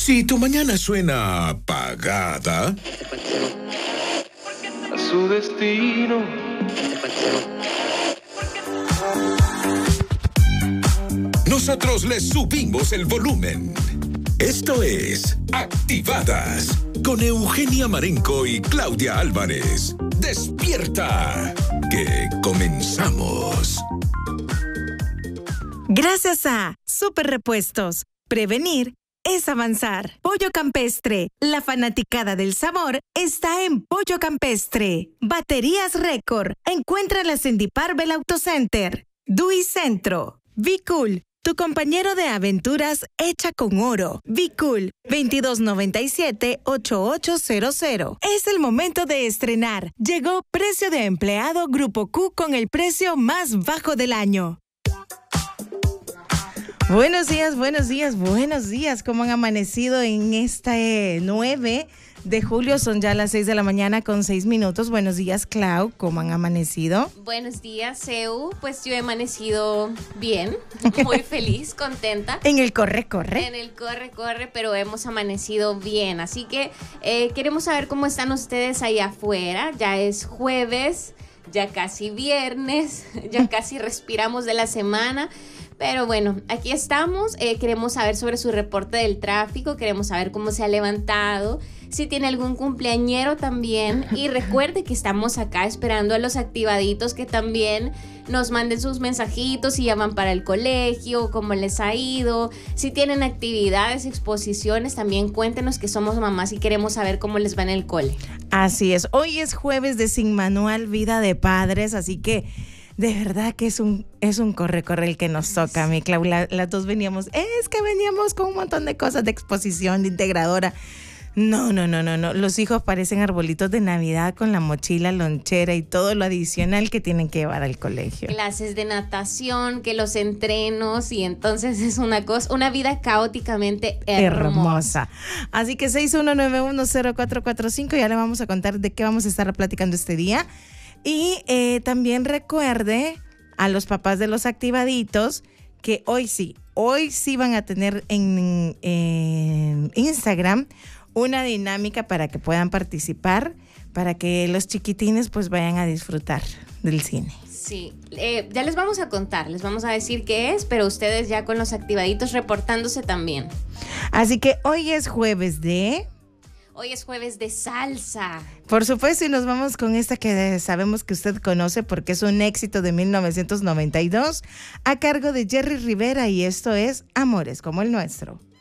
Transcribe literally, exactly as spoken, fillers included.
Si tu mañana suena apagada, a su destino. nosotros le subimos el volumen. Esto es Activadas con Eugenia Marenco y Claudia Álvarez. ¡Despierta! Que comenzamos. Gracias a Super Repuestos. Prevenir es avanzar. Pollo Campestre. La fanaticada del sabor está en Pollo Campestre. Baterías Récord. Encuéntralas en Diparvel Auto Center. Dui Centro. Be-Cool. Tu compañero de aventuras hecha con oro. Be-Cool. veintidós noventa y siete, ochenta y ocho cero cero. Es el momento de estrenar. Llegó precio de empleado Grupo Q con el precio más bajo del año. Buenos días, buenos días, buenos días. ¿Cómo han amanecido en este nueve de julio? Son ya las seis de la mañana con seis minutos. Buenos días, Clau. ¿Cómo han amanecido? Buenos días, Seu. Pues yo he amanecido bien, muy feliz, contenta. En el corre, corre. En el corre, corre, pero hemos amanecido bien. Así que eh, queremos saber cómo están ustedes allá afuera. Ya es jueves, ya casi viernes, ya casi respiramos de la semana. Pero bueno, aquí estamos, eh, queremos saber sobre su reporte del tráfico, queremos saber cómo se ha levantado, si tiene algún cumpleañero también. Y recuerde que estamos acá esperando a los activaditos que también nos manden sus mensajitos, si ya van para el colegio, cómo les ha ido, si tienen actividades, exposiciones, también cuéntenos, que somos mamás y queremos saber cómo les va en el cole. Así es, hoy es jueves de Sin Manual Vida de Padres, así que de verdad que es un es un corre-corre el que nos toca, mi Clau. La, las dos veníamos, es que veníamos con un montón de cosas de exposición, de integradora. No, no, no, no, no. Los hijos parecen arbolitos de Navidad con la mochila, lonchera y todo lo adicional que tienen que llevar al colegio. Clases de natación, que los entrenos, y entonces es una cosa, una vida caóticamente hermosa. hermosa. Así que seis uno nueve uno cero cuatro cuatro cinco, ya le vamos a contar de qué vamos a estar platicando este día. Y eh, también recuerde a los papás de los activaditos que hoy sí, hoy sí van a tener en, en Instagram una dinámica para que puedan participar, para que los chiquitines pues vayan a disfrutar del cine. Sí, eh, ya les vamos a contar, les vamos a decir qué es, pero ustedes ya con los activaditos reportándose también. Así que hoy es jueves de... Hoy es jueves de salsa. Por supuesto, y nos vamos con esta que sabemos que usted conoce porque es un éxito de mil novecientos noventa y dos a cargo de Jerry Rivera, y esto es Amores como el Nuestro.